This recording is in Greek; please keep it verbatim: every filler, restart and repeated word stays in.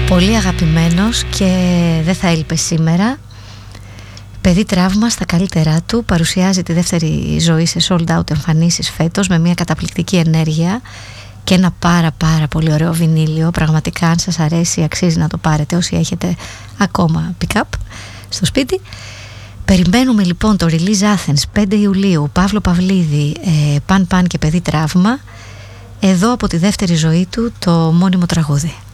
Πολύ αγαπημένος και δεν θα έλειπε σήμερα. Παιδί τραύμα στα καλύτερά του, παρουσιάζει τη δεύτερη ζωή σε sold out εμφανίσεις φέτος με μια καταπληκτική ενέργεια και ένα πάρα πάρα πολύ ωραίο βινίλιο. Πραγματικά, αν σας αρέσει, αξίζει να το πάρετε όσοι έχετε ακόμα pick-up στο σπίτι. Περιμένουμε λοιπόν το Release Athens πέντε Ιουλίου, Παύλο Παυλίδη, ε, Παν Παν και Παιδί Τραύμα. Εδώ από τη δεύτερη ζωή του το μόνιμο τραγούδι.